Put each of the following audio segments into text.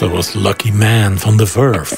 Dat was Lucky Man van The Verve.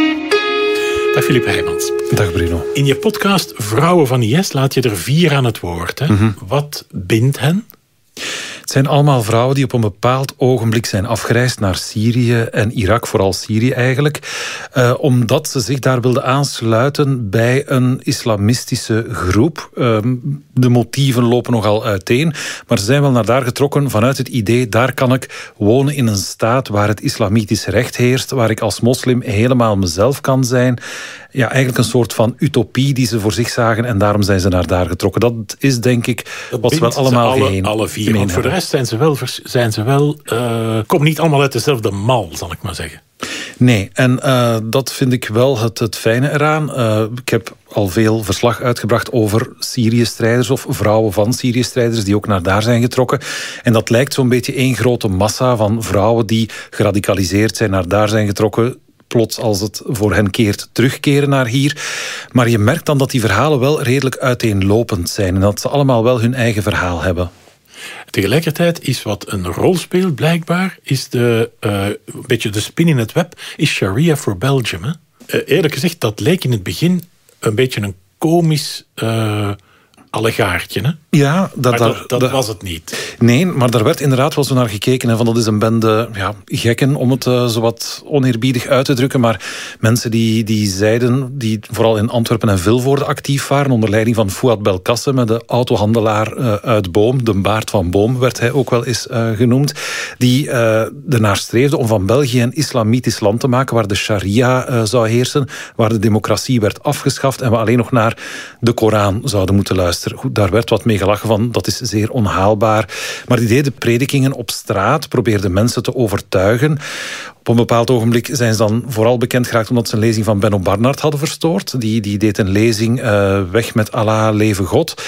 Dag Filip Heijmans. Dag Bruno. In je podcast Vrouwen van IS laat je er 4 aan het woord. Hè? Wat bindt hen? Het zijn allemaal vrouwen die op een bepaald ogenblik zijn afgereisd naar Syrië en Irak, vooral Syrië eigenlijk, omdat ze zich daar wilden aansluiten bij een islamistische groep. De motieven lopen nogal uiteen, maar ze zijn wel naar daar getrokken vanuit het idee, daar kan ik wonen in een staat waar het islamitisch recht heerst, waar ik als moslim helemaal mezelf kan zijn. Ja, eigenlijk een soort van utopie die ze voor zich zagen en daarom zijn ze naar daar getrokken. Dat is denk ik wat ze wel allemaal alle 4. Want voor de rest zijn ze wel komen niet allemaal uit dezelfde mal, zal ik maar zeggen. Nee, en dat vind ik wel het fijne eraan. Ik heb al veel verslag uitgebracht over Syrië-strijders of vrouwen van Syrië-strijders die ook naar daar zijn getrokken. En dat lijkt zo'n beetje één grote massa van vrouwen die geradicaliseerd zijn, naar daar zijn getrokken, plots als het voor hen keert terugkeren naar hier. Maar je merkt dan dat die verhalen wel redelijk uiteenlopend zijn en dat ze allemaal wel hun eigen verhaal hebben. Tegelijkertijd is wat een rol speelt, blijkbaar, is een beetje de spin in het web, is Sharia for Belgium. Hè? Eerlijk gezegd, dat leek in het begin een beetje een komisch allegaartje. Hè? Ja, dat was het niet. Nee, maar daar werd inderdaad wel zo naar gekeken. Hè, van dat is een bende gekken, om het zo wat oneerbiedig uit te drukken. Maar mensen die zeiden, die vooral in Antwerpen en Vilvoorde actief waren, onder leiding van Fouad Belkacem, de autohandelaar uit Boom, de baard van Boom, werd hij ook wel eens genoemd, die ernaar streefde om van België een islamitisch land te maken, waar de sharia zou heersen, waar de democratie werd afgeschaft en we alleen nog naar de Koran zouden moeten luisteren. Goed, daar werd wat mee gelachen van, dat is zeer onhaalbaar. Maar die deden predikingen op straat, probeerden mensen te overtuigen. Op een bepaald ogenblik zijn ze dan vooral bekend geraakt omdat ze een lezing van Benno Barnard hadden verstoord. Die deed een lezing, weg met Allah, leven God.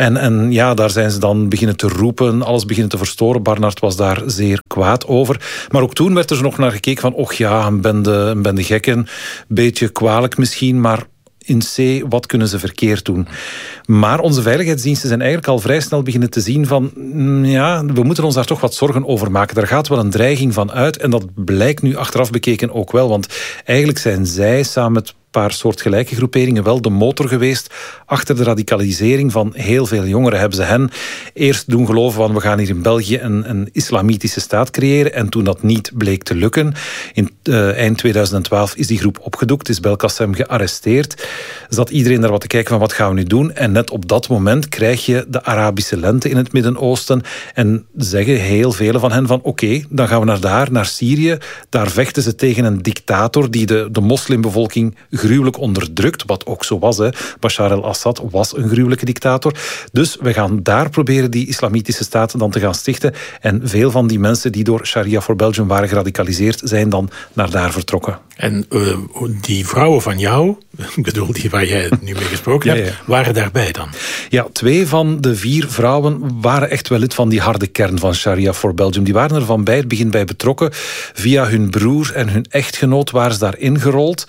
En ja, daar zijn ze dan beginnen te roepen, alles beginnen te verstoren. Barnard was daar zeer kwaad over. Maar ook toen werd er nog naar gekeken van, och ja, een bende gekken. Beetje kwalijk misschien, maar in C, wat kunnen ze verkeerd doen? Maar onze veiligheidsdiensten zijn eigenlijk al vrij snel beginnen te zien van, ja, we moeten ons daar toch wat zorgen over maken. Daar gaat wel een dreiging van uit en dat blijkt nu achteraf bekeken ook wel, want eigenlijk zijn zij samen met paar soortgelijke groeperingen wel de motor geweest achter de radicalisering van heel veel jongeren. Hebben ze hen eerst doen geloven van we gaan hier in België een islamitische staat creëren en toen dat niet bleek te lukken. In eind 2012 is die groep opgedoekt, is Belkacem gearresteerd. Zat iedereen daar wat te kijken van wat gaan we nu doen en net op dat moment krijg je de Arabische lente in het Midden-Oosten en zeggen heel vele van hen van oké, dan gaan we naar Syrië. Daar vechten ze tegen een dictator die de moslimbevolking gruwelijk onderdrukt, wat ook zo was. Hè. Bashar al-Assad was een gruwelijke dictator. Dus we gaan daar proberen die islamitische staat dan te gaan stichten. En veel van die mensen die door Sharia for Belgium waren geradicaliseerd, zijn dan naar daar vertrokken. En die vrouwen van jou, ik bedoel die waar jij nu mee gesproken hebt, waren daarbij dan? Ja, 2 van de 4 vrouwen waren echt wel lid van die harde kern van Sharia for Belgium. Die waren er van bij het begin bij betrokken. Via hun broer en hun echtgenoot waren ze daar ingerold.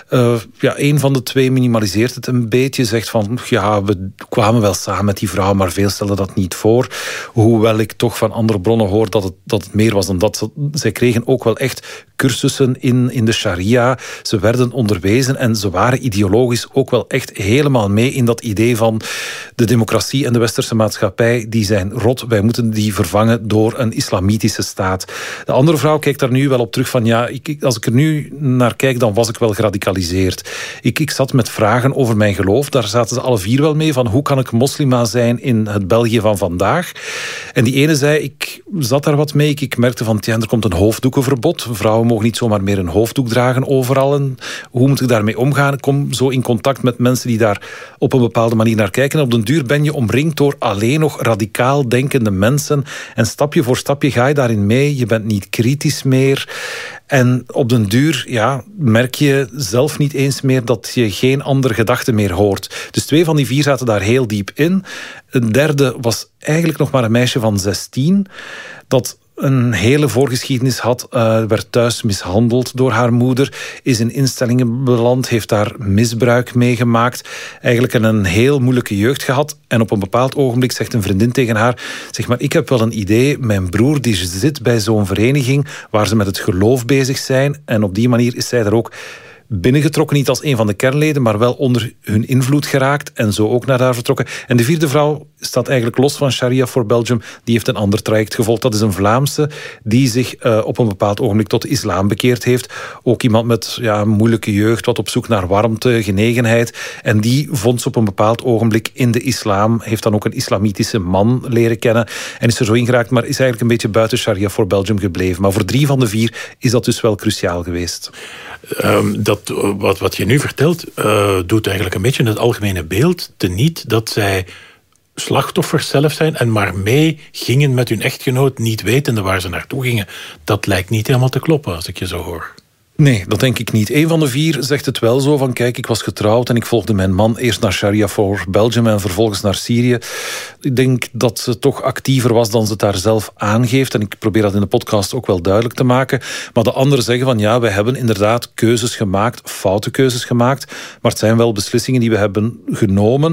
Een van de 2 minimaliseert het een beetje, zegt van ja, we kwamen wel samen met die vrouw, maar veel stelden dat niet voor. Hoewel ik toch van andere bronnen hoor dat het meer was dan dat. Zij kregen ook wel echt cursussen in de sharia. Ze werden onderwezen en ze waren ideologisch ook wel echt helemaal mee in dat idee van de democratie en de westerse maatschappij, die zijn rot. Wij moeten die vervangen door een islamitische staat. De andere vrouw kijkt daar nu wel op terug van ja, als ik er nu naar kijk, dan was ik wel geradicaliseerd. Ik zat met vragen over mijn geloof. Daar zaten ze alle 4 wel mee van hoe kan ik moslima zijn in het België van vandaag. En die ene zei, ik zat daar wat mee. Ik merkte van, er komt een hoofddoekenverbod. Vrouwen mogen niet zomaar meer een hoofddoek dragen overal. En hoe moet ik daarmee omgaan? Ik kom zo in contact met mensen die daar op een bepaalde manier naar kijken. En op den duur ben je omringd door alleen nog radicaal denkende mensen. En stapje voor stapje ga je daarin mee. Je bent niet kritisch meer. En op den duur merk je zelf niet eens meer dat je geen andere gedachten meer hoort. Dus 2 van die 4 zaten daar heel diep in. Een derde was eigenlijk nog maar een meisje van 16... dat een hele voorgeschiedenis had, werd thuis mishandeld door haar moeder, is in instellingen beland, heeft daar misbruik meegemaakt, eigenlijk een heel moeilijke jeugd gehad. En op een bepaald ogenblik zegt een vriendin tegen haar, zeg maar, ik heb wel een idee, mijn broer die zit bij zo'n vereniging waar ze met het geloof bezig zijn, en op die manier is zij daar ook binnengetrokken, niet als een van de kernleden, maar wel onder hun invloed geraakt en zo ook naar daar vertrokken. En de vierde vrouw staat eigenlijk los van Sharia for Belgium. Die heeft een ander traject gevolgd. Dat is een Vlaamse die zich op een bepaald ogenblik tot de islam bekeerd heeft. Ook iemand met een moeilijke jeugd, wat op zoek naar warmte, genegenheid. En die vond ze op een bepaald ogenblik in de islam. Heeft dan ook een islamitische man leren kennen. En is er zo ingeraakt, maar is eigenlijk een beetje buiten Sharia for Belgium gebleven. Maar voor 3 van de 4 is dat dus wel cruciaal geweest. Wat je nu vertelt, doet eigenlijk een beetje het algemene beeld teniet dat zij slachtoffers zelf zijn en maar mee gingen met hun echtgenoot, niet wetende waar ze naartoe gingen. Dat lijkt niet helemaal te kloppen, als ik je zo hoor. Nee, dat denk ik niet. 1 van de 4 zegt het wel zo van, kijk, ik was getrouwd en ik volgde mijn man eerst naar Sharia for Belgium en vervolgens naar Syrië. Ik denk dat ze toch actiever was dan ze het daar zelf aangeeft. En ik probeer dat in de podcast ook wel duidelijk te maken. Maar de anderen zeggen van, ja, wij hebben inderdaad keuzes gemaakt, foute keuzes gemaakt. Maar het zijn wel beslissingen die we hebben genomen.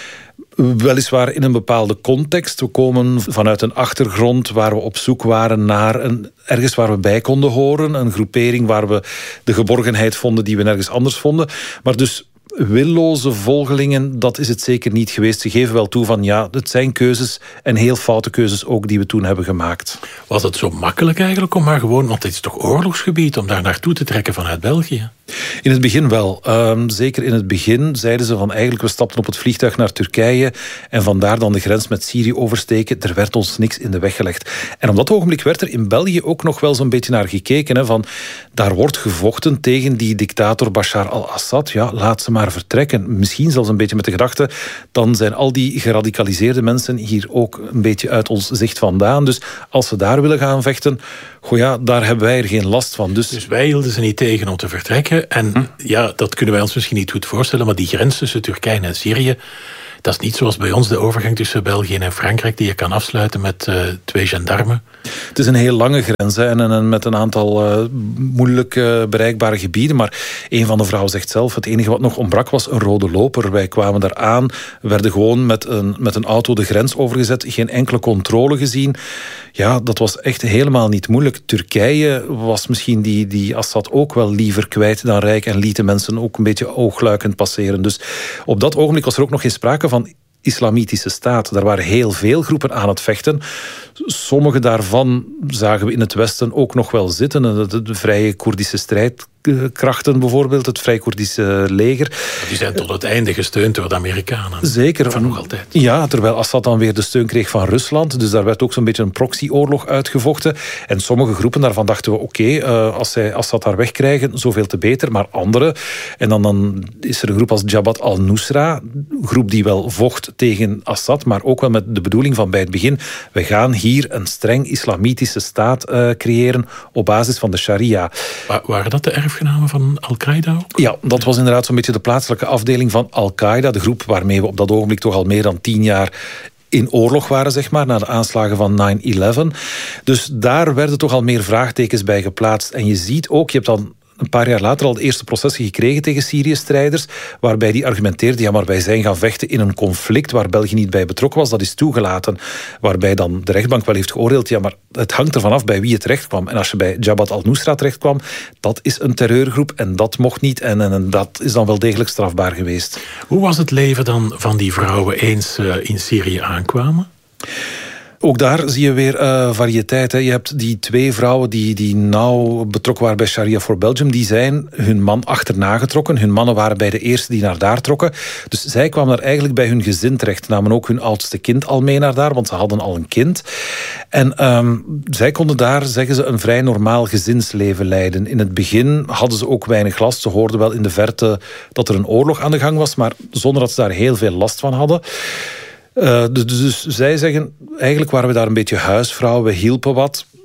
Weliswaar in een bepaalde context. We komen vanuit een achtergrond waar we op zoek waren naar ergens waar we bij konden horen. Een groepering waar we de geborgenheid vonden die we nergens anders vonden. Maar dus willoze volgelingen, dat is het zeker niet geweest. Ze geven wel toe van ja, het zijn keuzes en heel foute keuzes ook die we toen hebben gemaakt. Was het zo makkelijk eigenlijk om maar gewoon, want het is toch oorlogsgebied, om daar naartoe te trekken vanuit België? In het begin wel. Zeker in het begin zeiden ze van eigenlijk we stapten op het vliegtuig naar Turkije en vandaar dan de grens met Syrië oversteken. Er werd ons niks in de weg gelegd. En op dat ogenblik werd er in België ook nog wel zo'n beetje naar gekeken. Hè, van, daar wordt gevochten tegen die dictator Bashar al-Assad. Ja, laat ze maar vertrekken. Misschien zelfs een beetje met de gedachte, dan zijn al die geradicaliseerde mensen hier ook een beetje uit ons zicht vandaan. Dus als ze daar willen gaan vechten, goh ja, daar hebben wij er geen last van. Dus wij hielden ze niet tegen om te vertrekken. En ja, dat kunnen wij ons misschien niet goed voorstellen, maar die grens tussen Turkije en Syrië, dat is niet zoals bij ons de overgang tussen België en Frankrijk die je kan afsluiten met 2 gendarmen. Het is een heel lange grens hè, en met een aantal moeilijk bereikbare gebieden. Maar een van de vrouwen zegt zelf, het enige wat nog ontbrak was een rode loper. Wij kwamen daar aan, werden gewoon met een auto de grens overgezet. Geen enkele controle gezien. Ja, dat was echt helemaal niet moeilijk. Turkije was misschien die Assad ook wel liever kwijt dan rijk en liet de mensen ook een beetje oogluikend passeren. Dus op dat ogenblik was er ook nog geen sprake van islamitische staat. Daar waren heel veel groepen aan het vechten. Sommige daarvan zagen we in het Westen ook nog wel zitten. De vrije Koerdische strijdkrachten bijvoorbeeld, het vrije Koerdische leger. Die zijn tot het einde gesteund door de Amerikanen. Zeker. Van nog altijd. Ja, terwijl Assad dan weer de steun kreeg van Rusland. Dus daar werd ook zo'n beetje een proxyoorlog uitgevochten. En sommige groepen daarvan dachten we, oké, als zij Assad daar wegkrijgen, zoveel te beter. Maar andere, en dan is er een groep als Jabhat al-Nusra, een groep die wel vocht tegen Assad, maar ook wel met de bedoeling van bij het begin, we gaan hier een streng islamitische staat creëren op basis van de sharia. Waren dat de erfgenamen van Al-Qaeda ook? Ja, dat was inderdaad zo'n beetje de plaatselijke afdeling van Al-Qaeda, de groep waarmee we op dat ogenblik toch al meer dan 10 jaar in oorlog waren, zeg maar, na de aanslagen van 9/11. Dus daar werden toch al meer vraagtekens bij geplaatst. En je ziet ook, je hebt dan een paar jaar later al de eerste processen gekregen tegen Syrië-strijders, waarbij die argumenteerden, ja, maar wij zijn gaan vechten in een conflict waar België niet bij betrokken was, dat is toegelaten. Waarbij dan de rechtbank wel heeft geoordeeld, ja, maar het hangt ervan af bij wie het terecht kwam. En als je bij Jabhat al-Nusra terecht kwam, dat is een terreurgroep en dat mocht niet en dat is dan wel degelijk strafbaar geweest. Hoe was het leven dan van die vrouwen eens in Syrië aankwamen? Ook daar zie je weer variëteit. Hè. Je hebt die 2 vrouwen die nauw betrokken waren bij Sharia for Belgium. Die zijn hun man achterna getrokken. Hun mannen waren bij de eerste die naar daar trokken. Dus zij kwamen daar eigenlijk bij hun gezin terecht. Namen ook hun oudste kind al mee naar daar, want ze hadden al een kind. En zij konden daar, zeggen ze, een vrij normaal gezinsleven leiden. In het begin hadden ze ook weinig last. Ze hoorden wel in de verte dat er een oorlog aan de gang was, maar zonder dat ze daar heel veel last van hadden. Dus zij zeggen, eigenlijk waren we daar een beetje huisvrouw, we hielpen wat.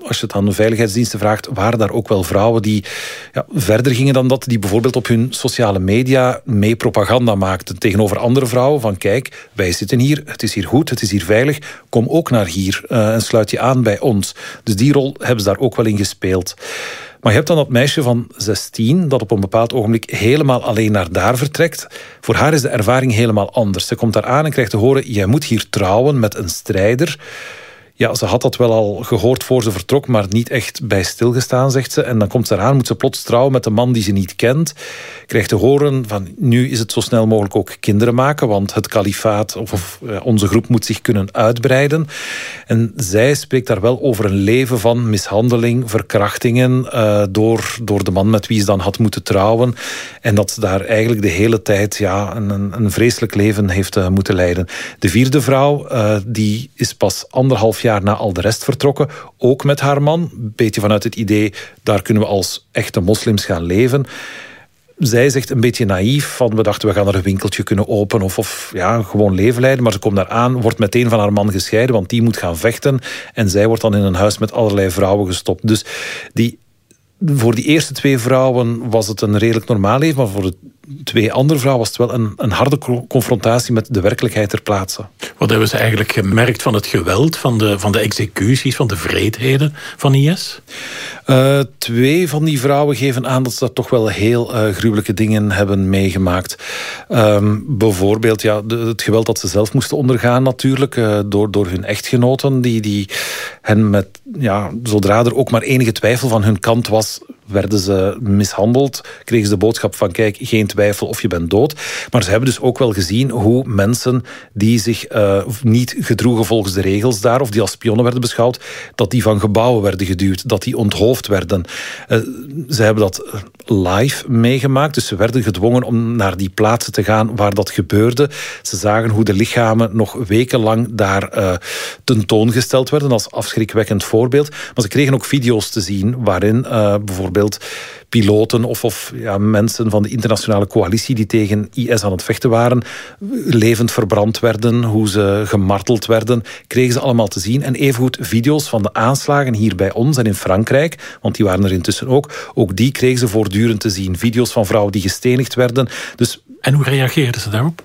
als je het aan de veiligheidsdiensten vraagt, waren daar ook wel vrouwen die verder gingen dan dat, die bijvoorbeeld op hun sociale media mee propaganda maakten tegenover andere vrouwen, van kijk, wij zitten hier, het is hier goed, het is hier veilig, kom ook naar hier en sluit je aan bij ons. Dus die rol hebben ze daar ook wel in gespeeld. Maar je hebt dan dat meisje van 16 dat op een bepaald ogenblik helemaal alleen naar daar vertrekt. Voor haar is de ervaring helemaal anders. Ze komt daar aan en krijgt te horen, jij moet hier trouwen met een strijder. Ja, ze had dat wel al gehoord voor ze vertrok, maar niet echt bij stilgestaan, zegt ze. En dan komt ze eraan, moet ze plots trouwen met een man die ze niet kent. Krijgt te horen van, nu is het zo snel mogelijk ook kinderen maken, want het kalifaat of onze groep moet zich kunnen uitbreiden. En zij spreekt daar wel over een leven van mishandeling, verkrachtingen door de man met wie ze dan had moeten trouwen. En dat ze daar eigenlijk de hele tijd een vreselijk leven heeft moeten leiden. De vierde vrouw, die is pas 1,5 jaar na al de rest vertrokken, ook met haar man. Een beetje vanuit het idee, daar kunnen we als echte moslims gaan leven. Zij zegt een beetje naïef, van we dachten we gaan er een winkeltje kunnen openen of gewoon leven leiden. Maar ze komt daar aan, wordt meteen van haar man gescheiden, want die moet gaan vechten. En zij wordt dan in een huis met allerlei vrouwen gestopt. Dus voor die eerste 2 vrouwen was het een redelijk normaal leven, maar voor de 2 andere vrouwen was het wel een harde confrontatie met de werkelijkheid ter plaatse. Wat hebben ze eigenlijk gemerkt van het geweld, van de executies, van de wreedheden van IS? 2 van die vrouwen geven aan dat ze toch wel heel gruwelijke dingen hebben meegemaakt. Bijvoorbeeld het geweld dat ze zelf moesten ondergaan natuurlijk, door hun echtgenoten, die hen zodra er ook maar enige twijfel van hun kant was, werden ze mishandeld, kregen ze de boodschap van kijk, geen twijfel of je bent dood. Maar ze hebben dus ook wel gezien hoe mensen die zich niet gedroegen volgens de regels daar, of die als spionnen werden beschouwd, dat die van gebouwen werden geduwd, dat die onthoofd werden. Ze hebben dat live meegemaakt, dus ze werden gedwongen om naar die plaatsen te gaan waar dat gebeurde. Ze zagen hoe de lichamen nog wekenlang daar tentoongesteld werden als afschrikwekkend voorbeeld. Maar ze kregen ook video's te zien waarin bijvoorbeeld piloten of mensen van de internationale coalitie die tegen IS aan het vechten waren, levend verbrand werden, hoe ze gemarteld werden, kregen ze allemaal te zien. En evengoed video's van de aanslagen hier bij ons en in Frankrijk, want die waren er intussen ook. Ook die kregen ze voortdurend te zien. Video's van vrouwen die gestenigd werden. En hoe reageerden ze daarop?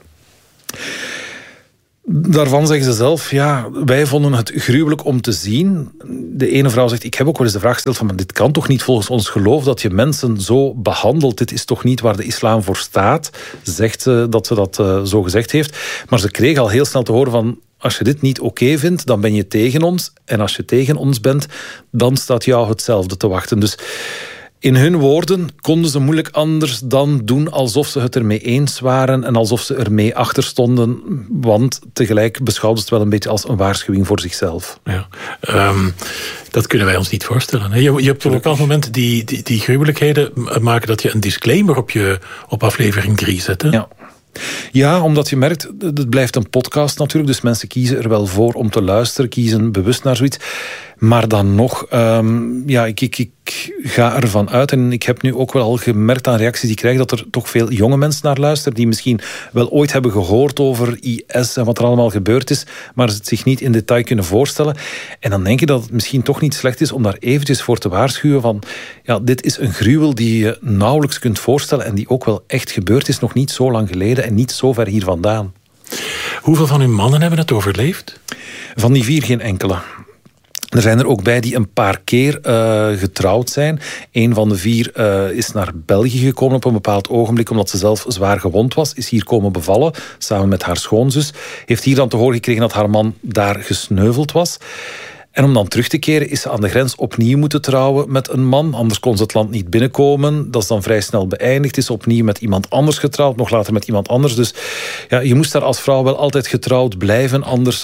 Daarvan zeggen ze zelf, wij vonden het gruwelijk om te zien. De ene vrouw zegt, ik heb ook wel eens de vraag gesteld van, maar dit kan toch niet volgens ons geloof dat je mensen zo behandelt. Dit is toch niet waar de islam voor staat, zegt ze dat zo gezegd heeft. Maar ze kreeg al heel snel te horen van, als je dit niet oké vindt, dan ben je tegen ons. En als je tegen ons bent, dan staat jou hetzelfde te wachten. Dus in hun woorden konden ze moeilijk anders dan doen alsof ze het ermee eens waren en alsof ze ermee achter stonden, want tegelijk beschouwden ze het wel een beetje als een waarschuwing voor zichzelf. Ja, dat kunnen wij ons niet voorstellen. Hè? Je hebt op een bepaald moment die gruwelijkheden maken dat je een disclaimer op aflevering 3 zet. Hè? Ja. Ja, omdat je merkt, het blijft een podcast natuurlijk, dus mensen kiezen er wel voor om te luisteren, kiezen bewust naar zoiets. Maar dan nog, ik ga ervan uit, en ik heb nu ook wel al gemerkt aan reacties die ik krijg, dat er toch veel jonge mensen naar luisteren, die misschien wel ooit hebben gehoord over IS en wat er allemaal gebeurd is, maar het zich niet in detail kunnen voorstellen. En dan denk je dat het misschien toch niet slecht is om daar eventjes voor te waarschuwen van, dit is een gruwel die je nauwelijks kunt voorstellen en die ook wel echt gebeurd is, nog niet zo lang geleden en niet zo ver hier vandaan. Hoeveel van uw mannen hebben het overleefd? Van die 4 geen enkele. Er zijn er ook bij die een paar keer getrouwd zijn. Een van de 4 is naar België gekomen op een bepaald ogenblik, omdat ze zelf zwaar gewond was. Is hier komen bevallen, samen met haar schoonzus. Heeft hier dan te horen gekregen dat haar man daar gesneuveld was. En om dan terug te keren is ze aan de grens opnieuw moeten trouwen met een man. Anders kon ze het land niet binnenkomen. Dat is dan vrij snel beëindigd. Is opnieuw met iemand anders getrouwd. Nog later met iemand anders. Dus je moest daar als vrouw wel altijd getrouwd blijven. Anders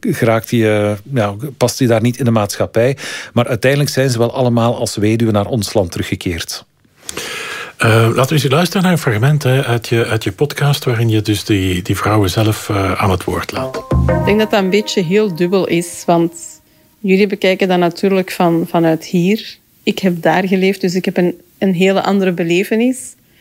past je daar niet in de maatschappij. Maar uiteindelijk zijn ze wel allemaal als weduwe naar ons land teruggekeerd. Laten we eens luisteren naar een fragment uit je podcast, waarin je dus die vrouwen zelf aan het woord laat. Ik denk dat dat een beetje heel dubbel is, want jullie bekijken dat natuurlijk vanuit hier. Ik heb daar geleefd, dus ik heb een hele andere belevenis.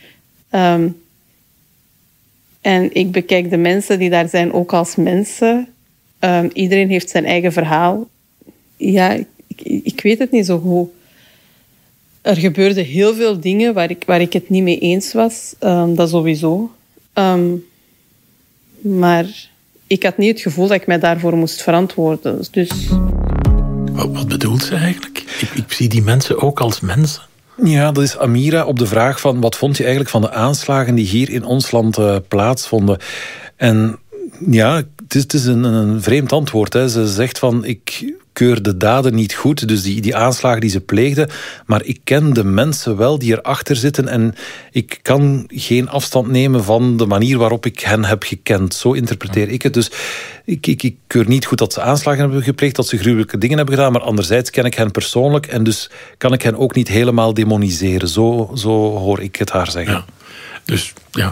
En ik bekijk de mensen die daar zijn ook als mensen. Iedereen heeft zijn eigen verhaal. Ja, ik Ik weet het niet zo goed. Er gebeurden heel veel dingen waar ik het niet mee eens was. Dat sowieso. Maar ik had niet het gevoel dat ik mij daarvoor moest verantwoorden. Dus... Wat bedoelt ze eigenlijk? Ik zie die mensen ook als mensen. Ja, dat is Amira op de vraag van wat vond je eigenlijk van de aanslagen die hier in ons land plaatsvonden. En ja, het is een vreemd antwoord. Hè. Ze zegt van ik keur de daden niet goed, dus die aanslagen die ze pleegden, maar ik ken de mensen wel die erachter zitten en ik kan geen afstand nemen van de manier waarop ik hen heb gekend. Zo interpreteer ik het. Dus ik keur niet goed dat ze aanslagen hebben gepleegd, dat ze gruwelijke dingen hebben gedaan, maar anderzijds ken ik hen persoonlijk en dus kan ik hen ook niet helemaal demoniseren. Zo hoor ik het haar zeggen. Ja. Dus ja,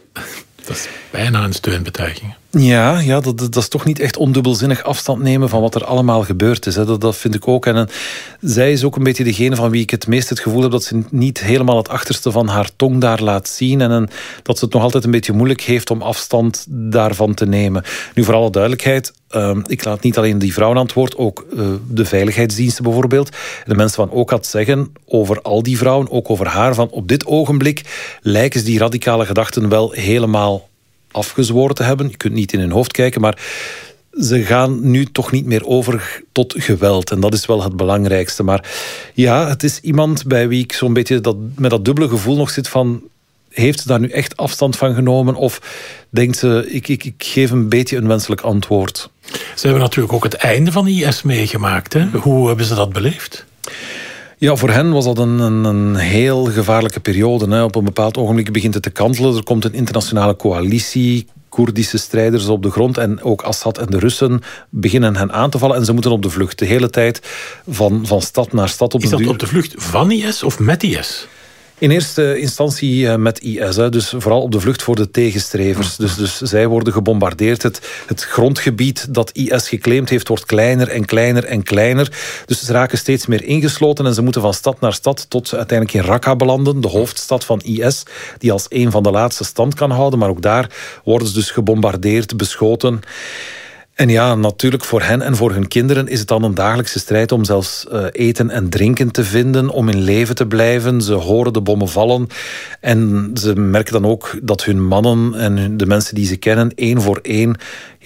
dat is bijna een steunbetuiging. Ja, dat is toch niet echt ondubbelzinnig afstand nemen van wat er allemaal gebeurd is. Hè. Dat vind ik ook. En zij is ook een beetje degene van wie ik het meest het gevoel heb dat ze niet helemaal het achterste van haar tong daar laat zien. En dat ze het nog altijd een beetje moeilijk heeft om afstand daarvan te nemen. Nu, voor alle duidelijkheid, ik laat niet alleen die vrouwen aan het woord, ook de veiligheidsdiensten bijvoorbeeld. De mensen van OCAD zeggen over al die vrouwen, ook over haar, van op dit ogenblik lijken ze die radicale gedachten wel helemaal afgezworen te hebben. Je kunt niet in hun hoofd kijken, maar ze gaan nu toch niet meer over tot geweld. En dat is wel het belangrijkste. Maar ja, het is iemand bij wie ik zo'n beetje met dat dubbele gevoel nog zit van, heeft ze daar nu echt afstand van genomen? Of denkt ze, ik geef een beetje een wenselijk antwoord? Ze hebben natuurlijk ook het einde van IS meegemaakt. Hè? Hoe hebben ze dat beleefd? Ja, voor hen was dat een heel gevaarlijke periode. Hè. Op een bepaald ogenblik begint het te kantelen. Er komt een internationale coalitie, Koerdische strijders op de grond en ook Assad en de Russen beginnen hen aan te vallen en ze moeten op de vlucht. De hele tijd van stad naar stad. Is dat op de vlucht van IS of met IS? In eerste instantie met IS, hè. Dus vooral op de vlucht voor de tegenstrevers. Dus zij worden gebombardeerd. Het grondgebied dat IS geclaimd heeft wordt kleiner en kleiner en kleiner. Dus ze raken steeds meer ingesloten en ze moeten van stad naar stad tot ze uiteindelijk in Raqqa belanden, de hoofdstad van IS, die als een van de laatste stand kan houden. Maar ook daar worden ze dus gebombardeerd, beschoten. En ja, natuurlijk voor hen en voor hun kinderen is het dan een dagelijkse strijd om zelfs eten en drinken te vinden, om in leven te blijven. Ze horen de bommen vallen en ze merken dan ook dat hun mannen en de mensen die ze kennen één voor één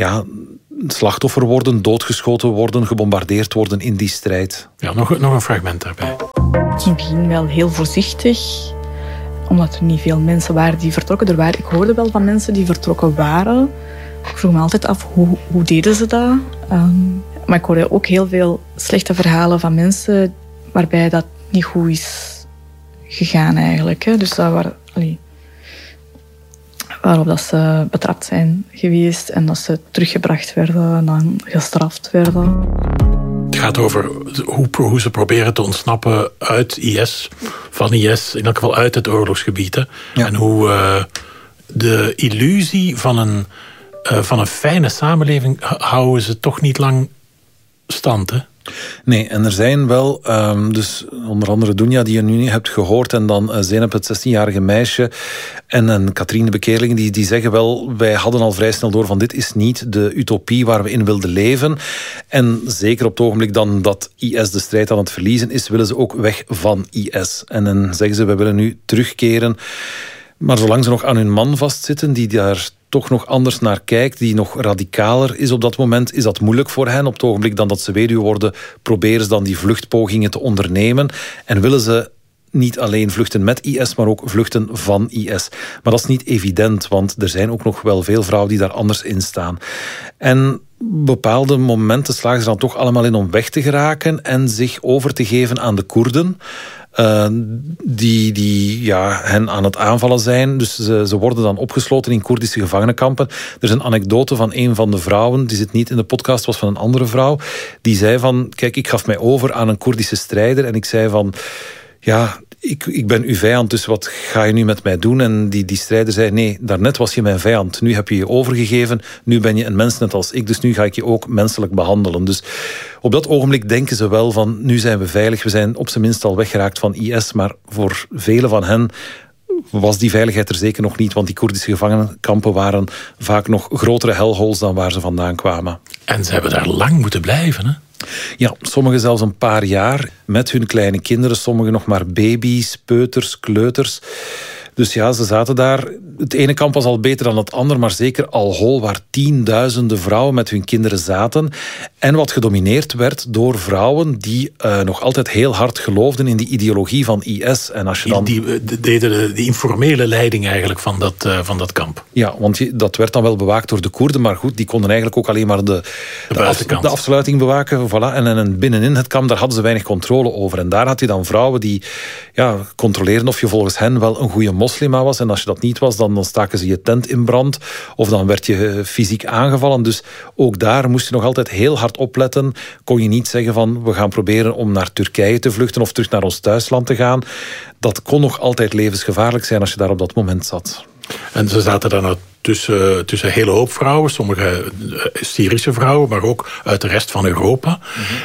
slachtoffer worden, doodgeschoten worden, gebombardeerd worden in die strijd. Ja, nog een fragment daarbij. In het begin wel heel voorzichtig, omdat er niet veel mensen waren die vertrokken. Ik hoorde wel van mensen die vertrokken waren. Ik vroeg me altijd af, hoe deden ze dat? Maar ik hoorde ook heel veel slechte verhalen van mensen waarbij dat niet goed is gegaan eigenlijk. Hè. Dus waarop dat ze betrapt zijn geweest en dat ze teruggebracht werden en dan gestraft werden. Het gaat over hoe ze proberen te ontsnappen uit IS, van IS, in elk geval uit het oorlogsgebied. Hè. Ja. En hoe de illusie van een fijne samenleving houden ze toch niet lang stand, hè? Nee, en er zijn wel, dus onder andere Dunja, die je nu hebt gehoord, en dan Zeynep, het 16-jarige meisje, en Katrien de Bekeerling, die zeggen wel, wij hadden al vrij snel door van dit is niet de utopie waar we in wilden leven. En zeker op het ogenblik dan dat IS de strijd aan het verliezen is, willen ze ook weg van IS. En dan zeggen ze, we willen nu terugkeren. Maar zolang ze nog aan hun man vastzitten, die daar toch nog anders naar kijkt, die nog radicaler is op dat moment, is dat moeilijk voor hen. Op het ogenblik dan dat ze weduwe worden, proberen ze dan die vluchtpogingen te ondernemen en willen ze niet alleen vluchten met IS, maar ook vluchten van IS. Maar dat is niet evident, want er zijn ook nog wel veel vrouwen die daar anders in staan. En bepaalde momenten slagen ze dan toch allemaal in om weg te geraken en zich over te geven aan de Koerden. Die hen aan het aanvallen zijn. Dus ze worden dan opgesloten in Koerdische gevangenenkampen. Er is een anekdote van een van de vrouwen, die zit niet in de podcast, was van een andere vrouw, die zei van, kijk, ik gaf mij over aan een Koerdische strijder en ik zei van, ja, ik ben uw vijand, dus wat ga je nu met mij doen? En die strijder zei, nee, daarnet was je mijn vijand. Nu heb je je overgegeven, nu ben je een mens net als ik, dus nu ga ik je ook menselijk behandelen. Dus op dat ogenblik denken ze wel van, nu zijn we veilig, we zijn op zijn minst al weggeraakt van IS, maar voor velen van hen was die veiligheid er zeker nog niet, want die Koerdische gevangenenkampen waren vaak nog grotere hellholes dan waar ze vandaan kwamen. En ze hebben daar lang moeten blijven, hè? Ja, sommigen zelfs een paar jaar met hun kleine kinderen. Sommigen nog maar baby's, peuters, kleuters. Dus ja, ze zaten daar. Het ene kamp was al beter dan het andere, maar zeker Al-Hol, waar tienduizenden vrouwen met hun kinderen zaten. En wat gedomineerd werd door vrouwen die nog altijd heel hard geloofden in die ideologie van IS. En als je dan... Die deden de informele leiding eigenlijk van dat kamp. Ja, want dat werd dan wel bewaakt door de Koerden, maar goed, die konden eigenlijk ook alleen maar de afsluiting bewaken. Voilà. En binnenin het kamp, daar hadden ze weinig controle over. En daar had je dan vrouwen die controleerden of je volgens hen wel een goede moslima was. En als je dat niet was, dan staken ze je tent in brand. Of dan werd je fysiek aangevallen. Dus ook daar moest je nog altijd heel hard opletten. Kon je niet zeggen van, we gaan proberen om naar Turkije te vluchten of terug naar ons thuisland te gaan. Dat kon nog altijd levensgevaarlijk zijn als je daar op dat moment zat. En ze zaten dan tussen een hele hoop vrouwen, sommige Syrische vrouwen, maar ook uit de rest van Europa.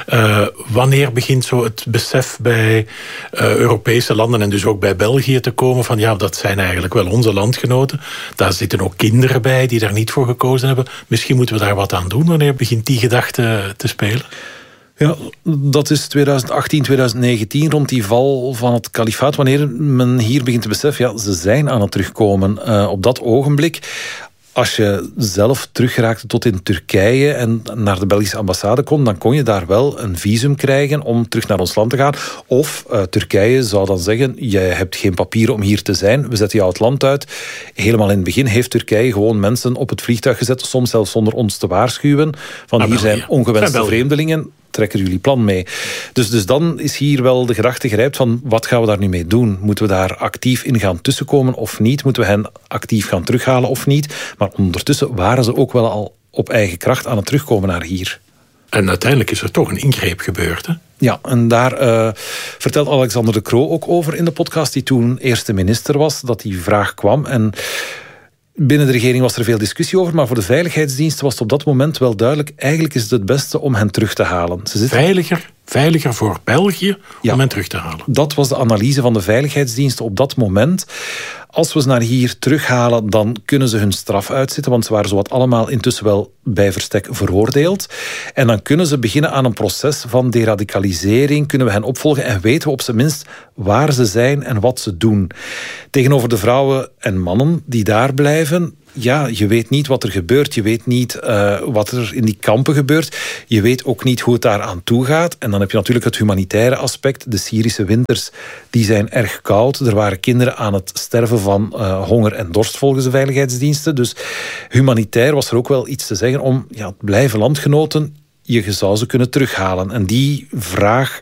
Wanneer begint zo het besef bij Europese landen en dus ook bij België te komen van ja, dat zijn eigenlijk wel onze landgenoten. Daar zitten ook kinderen bij die daar niet voor gekozen hebben. Misschien moeten we daar wat aan doen. Wanneer begint die gedachte te spelen? Ja, dat is 2018, 2019, rond die val van het kalifaat, wanneer men hier begint te beseffen, ja, ze zijn aan het terugkomen. Op dat ogenblik, als je zelf teruggeraakte tot in Turkije en naar de Belgische ambassade kon, dan kon je daar wel een visum krijgen om terug naar ons land te gaan. Of Turkije zou dan zeggen, jij hebt geen papieren om hier te zijn, we zetten jou het land uit. Helemaal in het begin heeft Turkije gewoon mensen op het vliegtuig gezet, soms zelfs zonder ons te waarschuwen, van hier zijn ongewenste vreemdelingen. Trekken jullie plan mee. Dus dan is hier wel de gedachte grijpt van wat gaan we daar nu mee doen? Moeten we daar actief in gaan tussenkomen of niet? Moeten we hen actief gaan terughalen of niet? Maar ondertussen waren ze ook wel al op eigen kracht aan het terugkomen naar hier. En uiteindelijk is er toch een ingreep gebeurd, hè? Ja, en daar vertelt Alexander De Croo ook over in de podcast, die toen eerste minister was, dat die vraag kwam. En binnen de regering was er veel discussie over, maar voor de veiligheidsdiensten was het op dat moment wel duidelijk, eigenlijk is het beste om hen terug te halen. Veiliger voor België om hen terug te halen. Dat was de analyse van de veiligheidsdiensten op dat moment. Als we ze naar hier terughalen, dan kunnen ze hun straf uitzitten, want ze waren zowat allemaal intussen wel bij verstek veroordeeld. En dan kunnen ze beginnen aan een proces van deradicalisering, kunnen we hen opvolgen en weten we op zijn minst waar ze zijn en wat ze doen. Tegenover de vrouwen en mannen die daar blijven, ja, je weet niet wat er gebeurt. Je weet niet wat er in die kampen gebeurt. Je weet ook niet hoe het daar aan toe gaat. En dan heb je natuurlijk het humanitaire aspect. De Syrische winters, die zijn erg koud. Er waren kinderen aan het sterven van honger en dorst volgens de veiligheidsdiensten. Dus humanitair was er ook wel iets te zeggen om, ja, blijven landgenoten, je zou ze kunnen terughalen. En die vraag